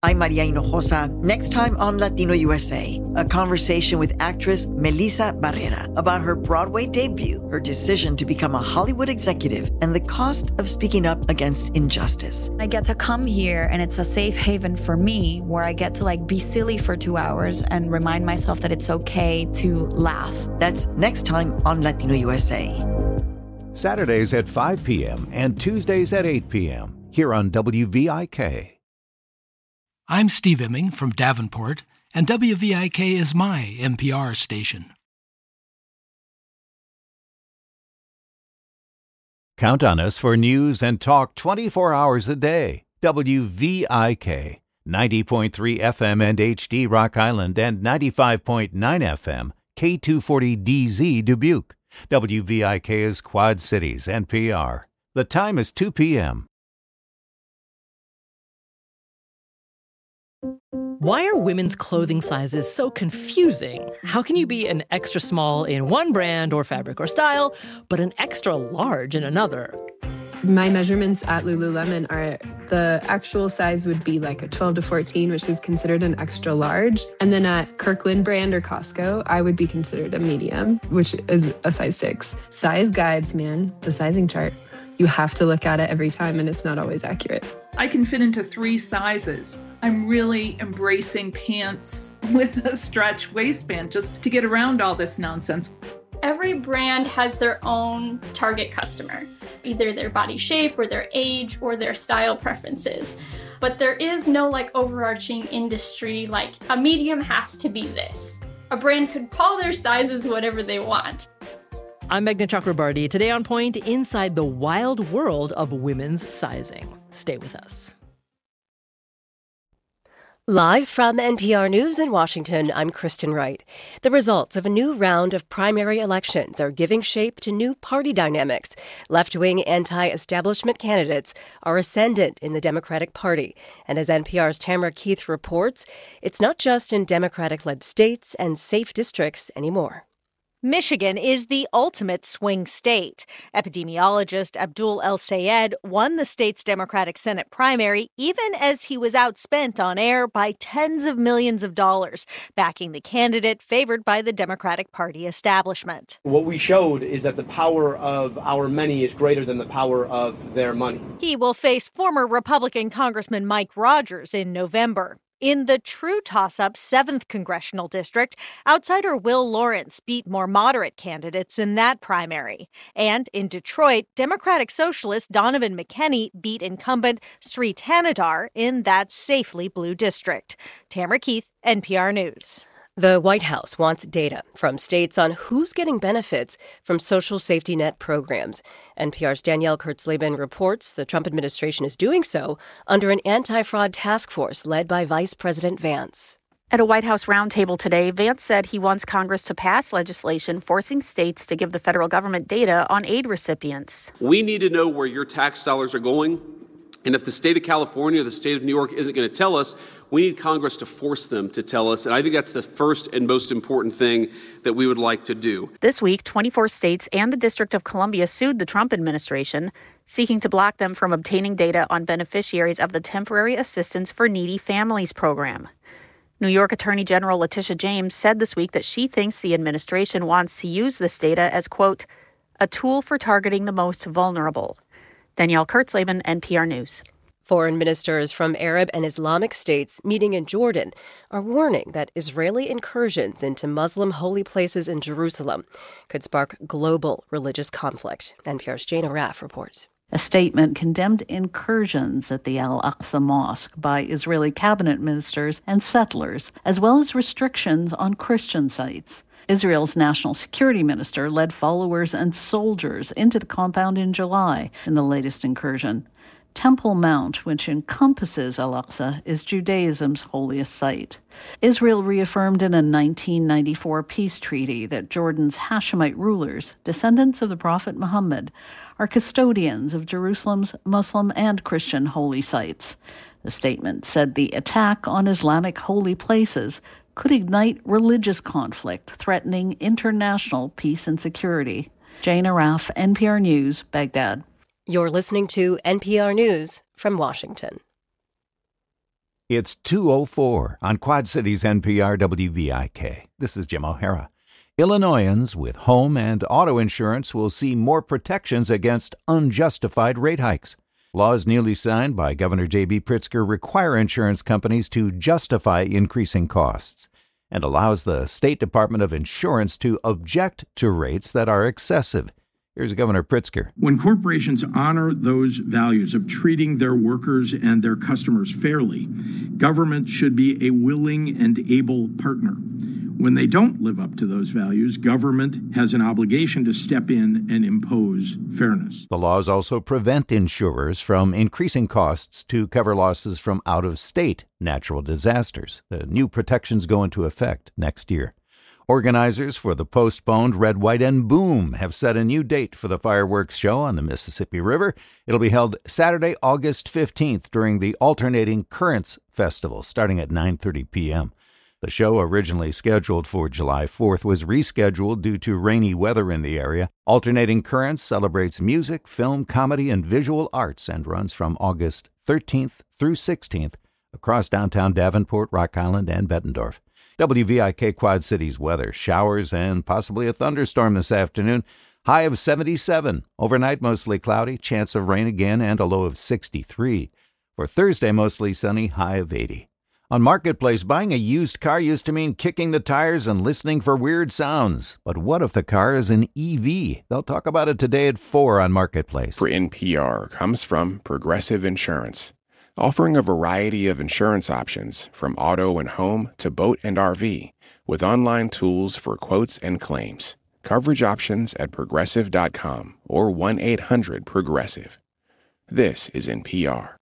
I'm Maria Hinojosa. Next time on Latino USA, a conversation with actress Melissa Barrera about her Broadway debut, her decision to become a Hollywood executive, and the cost of speaking up against injustice. I get to come here and it's a safe haven for me where I get to be silly for 2 hours and remind myself that it's okay to laugh. That's next time on Latino USA. Saturdays at 5 p.m. and Tuesdays at 8 p.m. here on WVIK. I'm Steve Imming from Davenport, and WVIK is my NPR station. Count on us for news and talk 24 hours a day. WVIK, 90.3 FM and HD Rock Island and 95.9 FM, K240DZ Dubuque. WVIK is Quad Cities, NPR. The time is 2 p.m. Why are women's clothing sizes so confusing? How can you be an extra small in one brand or fabric or style, but an extra large in another? My measurements at Lululemon are the actual size would be like a 12 to 14, which is considered an extra large. And then at Kirkland brand or Costco, I would be considered a medium, which is a size 6. Size guides, man, the sizing chart. You have to look at it every time, and it's not always accurate. I can fit into 3 sizes. I'm really embracing pants with a stretch waistband just to get around all this nonsense. Every brand has their own target customer, either their body shape or their age or their style preferences. But there is no overarching industry, a medium has to be this. A brand could call their sizes whatever they want. I'm Meghna Chakrabarti. Today on Point, inside the wild world of women's sizing. Stay with us. Live from NPR News in Washington, I'm Kristen Wright. The results of a new round of primary elections are giving shape to new party dynamics. Left-wing anti-establishment candidates are ascendant in the Democratic Party. And as NPR's Tamara Keith reports, it's not just in Democratic-led states and safe districts anymore. Michigan is the ultimate swing state. Epidemiologist Abdul El-Sayed won the state's Democratic Senate primary even as he was outspent on air by tens of millions of dollars, backing the candidate favored by the Democratic Party establishment. What we showed is that the power of our many is greater than the power of their money. He will face former Republican Congressman Mike Rogers in November. In the true toss-up 7th Congressional District, outsider Will Lawrence beat more moderate candidates in that primary. And in Detroit, Democratic Socialist Donovan McKenney beat incumbent Sri Thanadar in that safely blue district. Tamara Keith, NPR News. The White House wants data from states on who's getting benefits from social safety net programs. NPR's Danielle Kurtzleben reports the Trump administration is doing so under an anti-fraud task force led by Vice President Vance. At a White House roundtable today, Vance said he wants Congress to pass legislation forcing states to give the federal government data on aid recipients. We need to know where your tax dollars are going. And if the state of California or the state of New York isn't going to tell us, we need Congress to force them to tell us. And I think that's the first and most important thing that we would like to do. This week, 24 states and the District of Columbia sued the Trump administration, seeking to block them from obtaining data on beneficiaries of the Temporary Assistance for Needy Families program. New York Attorney General Letitia James said this week that she thinks the administration wants to use this data as, quote, a tool for targeting the most vulnerable. Danielle Kurtzleben, NPR News. Foreign ministers from Arab and Islamic states meeting in Jordan are warning that Israeli incursions into Muslim holy places in Jerusalem could spark global religious conflict. NPR's Jane Araf reports. A statement condemned incursions at the Al-Aqsa Mosque by Israeli cabinet ministers and settlers, as well as restrictions on Christian sites. Israel's national security minister led followers and soldiers into the compound in July in the latest incursion. Temple Mount, which encompasses Al-Aqsa, is Judaism's holiest site. Israel reaffirmed in a 1994 peace treaty that Jordan's Hashemite rulers, descendants of the Prophet Muhammad, are custodians of Jerusalem's Muslim and Christian holy sites. The statement said the attack on Islamic holy places could ignite religious conflict, threatening international peace and security. Jane Araf, NPR News, Baghdad. You're listening to NPR News from Washington. It's 2:04 on Quad Cities NPR WVIK. This is Jim O'Hara. Illinoisans with home and auto insurance will see more protections against unjustified rate hikes. Laws newly signed by Governor J.B. Pritzker require insurance companies to justify increasing costs and allows the State Department of Insurance to object to rates that are excessive. Here's Governor Pritzker. When corporations honor those values of treating their workers and their customers fairly, government should be a willing and able partner. When they don't live up to those values, government has an obligation to step in and impose fairness. The laws also prevent insurers from increasing costs to cover losses from out-of-state natural disasters. The new protections go into effect next year. Organizers for the postponed Red, White, and Boom have set a new date for the fireworks show on the Mississippi River. It'll be held Saturday, August 15th during the Alternating Currents Festival, starting at 9:30 p.m. The show, originally scheduled for July 4th, was rescheduled due to rainy weather in the area. Alternating Currents celebrates music, film, comedy, and visual arts and runs from August 13th through 16th across downtown Davenport, Rock Island, and Bettendorf. WVIK Quad Cities weather, showers and possibly a thunderstorm this afternoon. High of 77. Overnight, mostly cloudy, chance of rain again, and a low of 63. For Thursday, mostly sunny, high of 80. On Marketplace, buying a used car used to mean kicking the tires and listening for weird sounds. But what if the car is an EV? They'll talk about it today at 4 on Marketplace. For NPR comes from Progressive Insurance, offering a variety of insurance options from auto and home to boat and RV, with online tools for quotes and claims. Coverage options at Progressive.com or 1-800-PROGRESSIVE. This is NPR.